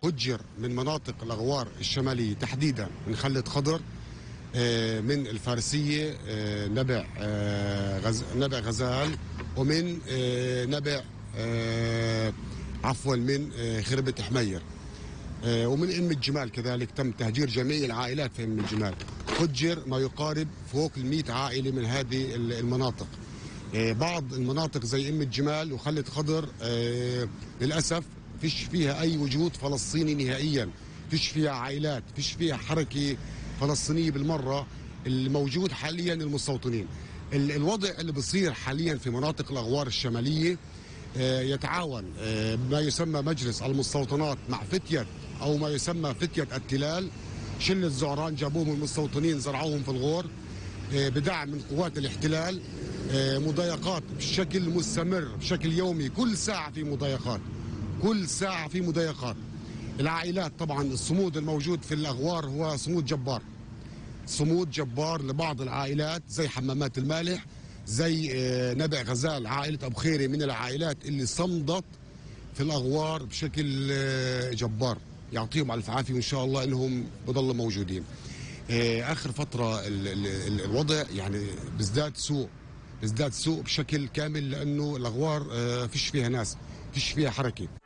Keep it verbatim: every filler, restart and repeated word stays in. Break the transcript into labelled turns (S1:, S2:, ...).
S1: هجر من مناطق الأغوار الشمالية تحديدا من خلة خضر، من الفارسية، نبع غز... نبع غزال، ومن نبع عفوا من خربة حمير، ومن ام الجمال كذلك تم تهجير جميع العائلات في ام الجمال. هجر ما يقارب فوق المئة عائلة من هذه المناطق. بعض المناطق زي ام الجمال وخلة خضر للأسف فيش فيها أي وجود فلسطيني نهائيا، فيش فيها عائلات، فيش فيها حركة فلسطينية بالمرة. الموجود حاليا المستوطنين. الوضع اللي بصير حاليا في مناطق الأغوار الشمالية يتعاون ما يسمى مجلس المستوطنات مع فتية أو ما يسمى فتية التلال، شلة زعران جابوهم المستوطنين زرعوهم في الغور بدعم من قوات الاحتلال. مضايقات بشكل مستمر بشكل يومي، كل ساعة في مضايقات، كل ساعة في مضايقات. العائلات طبعا الصمود الموجود في الأغوار هو صمود جبار، صمود جبار لبعض العائلات زي حمامات المالح، زي نبع غزال. عائلة أبو خيري من العائلات اللي صمدت في الأغوار بشكل جبار، يعطيهم ألف عافية وإن شاء الله إنهم بضلوا موجودين. آخر فترة الوضع يعني بيزداد سوء، بيزداد سوء بشكل كامل، لأنه الأغوار فيش فيها ناس، فيش فيها حركة.